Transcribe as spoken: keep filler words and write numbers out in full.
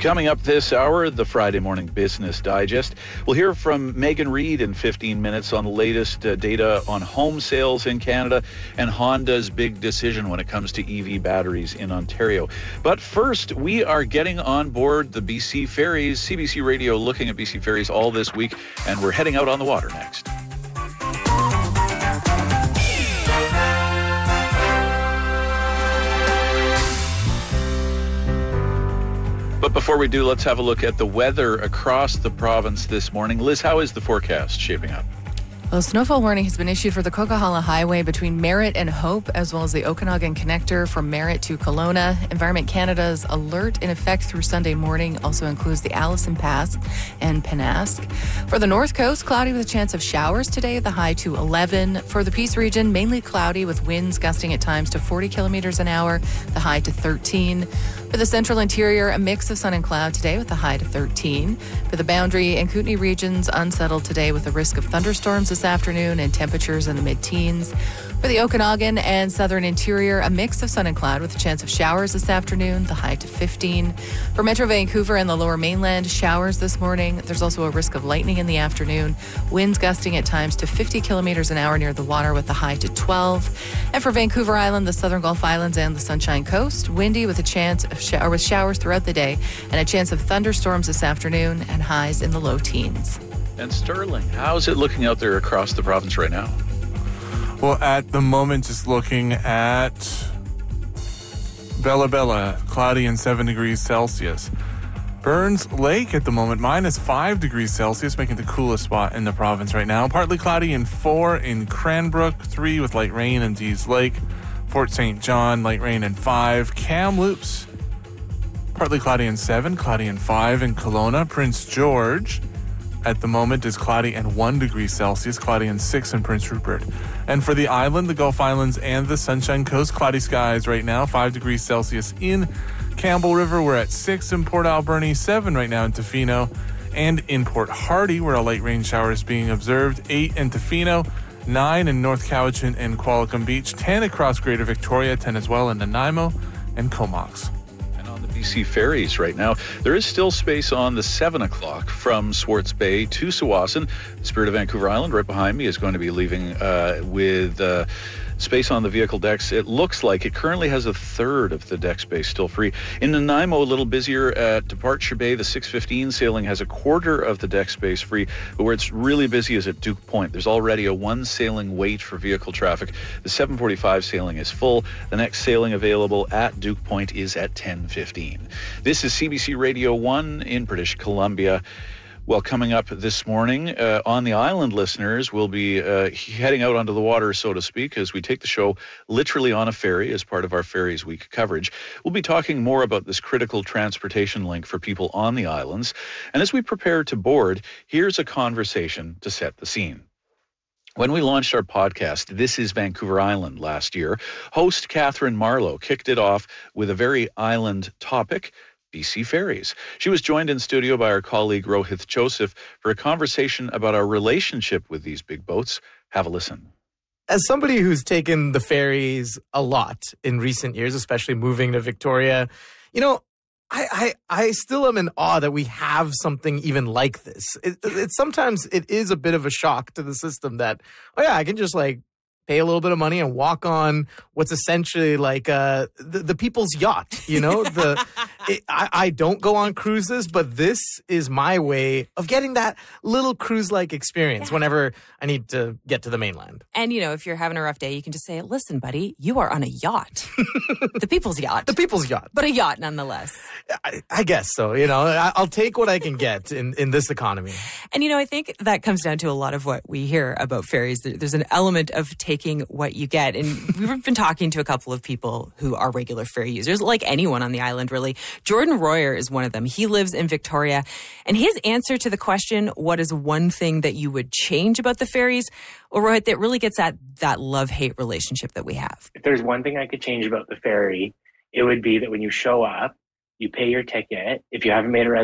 Coming up this hour, the Friday Morning Business Digest. We'll hear from Megan Reid in fifteen minutes on the latest uh, data on home sales in Canada and Honda's big decision when it comes to E V batteries in Ontario. But first, we are getting on board the B C Ferries. C B C Radio looking at B C Ferries all this week, and we're heading out on the water next. But before we do, let's have a look at the weather across the province this morning. Liz, how is the forecast shaping up? Well, a snowfall warning has been issued for the Coquihalla Highway between Merritt and Hope, as well as the Okanagan Connector from Merritt to Kelowna. Environment Canada's alert in effect through Sunday morning also includes the Allison Pass and Penasque. For the North Coast, cloudy with a chance of showers today, the high to eleven. For the Peace region, mainly cloudy with winds gusting at times to forty kilometers an hour, the high to thirteen. For the Central Interior, a mix of sun and cloud today with a high to thirteen. For the Boundary and Kootenay regions, unsettled today with a risk of thunderstorms this afternoon and temperatures in the mid-teens. For the Okanagan and Southern Interior, a mix of sun and cloud with a chance of showers this afternoon, the high to fifteen. For Metro Vancouver and the Lower Mainland, showers this morning. There's also a risk of lightning in the afternoon. Winds gusting at times to fifty kilometers an hour near the water with a high to twelve. And for Vancouver Island, the Southern Gulf Islands and the Sunshine Coast, windy with a chance of shower with showers throughout the day and a chance of thunderstorms this afternoon and highs in the low teens. And Sterling, how's it looking out there across the province right now? Well, at the moment, just looking at Bella Bella, cloudy and seven degrees Celsius. Burns Lake at the moment, minus five degrees Celsius, making the coolest spot in the province right now. Partly cloudy and four in Cranbrook, three with light rain in Dease Lake. Fort Saint John, light rain and five. Kamloops, partly cloudy and seven, cloudy and five in Kelowna. Prince George at the moment is cloudy and one degree Celsius, cloudy and six in Prince Rupert. And for the island, the Gulf Islands and the Sunshine Coast, cloudy skies right now, five degrees Celsius in Campbell River. We're at six in Port Alberni, seven right now in Tofino, and in Port Hardy, where a light rain shower is being observed, eight in Tofino, nine in North Cowichan and Qualicum Beach, ten across Greater Victoria, ten as well in Nanaimo and Comox. B C Ferries right now. There is still space on the seven o'clock from Swartz Bay to Tsawwassen. Spirit of Vancouver Island right behind me is going to be leaving uh, with uh, space on the vehicle decks. It looks like it currently has a third of the deck space still free. In Nanaimo, a little busier at Departure Bay. The six fifteen sailing has a quarter of the deck space free, but where it's really busy is at Duke Point. There's already a one sailing wait for vehicle traffic. The seven forty-five sailing is full. The next sailing available at Duke Point is at ten fifteen. This is C B C Radio one in British Columbia. Well, coming up this morning uh, on the island, listeners, we'll be uh, heading out onto the water, so to speak, as we take the show literally on a ferry as part of our Ferries Week coverage. We'll be talking more about this critical transportation link for people on the islands. And as we prepare to board, here's a conversation to set the scene. When we launched our podcast, This is Vancouver Island, last year, host Catherine Marlowe kicked it off with a very island topic, B C Ferries. She was joined in studio by our colleague Rohith Joseph for a conversation about our relationship with these big boats. Have a listen. As somebody who's taken the ferries a lot in recent years, especially moving to Victoria, you know, I, I, I still am in awe that we have something even like this. It, it sometimes it is a bit of a shock to the system that, oh yeah, I can just like pay a little bit of money and walk on what's essentially like uh, the, the people's yacht, you know? the it, I, I don't go on cruises, but this is my way of getting that little cruise-like experience yeah. whenever I need to get to the mainland. And, you know, if you're having a rough day, you can just say, listen, buddy, you are on a yacht. The people's yacht. The people's yacht. But a yacht nonetheless. I, I guess so. You know, I, I'll take what I can get in, in this economy. And, you know, I think that comes down to a lot of what we hear about ferries. There's an element of taking what you get. And we've been talking to a couple of people who are regular ferry users, like anyone on the island, really. Jordan Royer is one of them. He lives in Victoria. And his answer to the question, what is one thing that you would change about the ferries? Well, Rohit, that really gets at that love-hate relationship that we have. If there's one thing I could change about the ferry, it would be that when you show up, you pay your ticket. If you haven't made a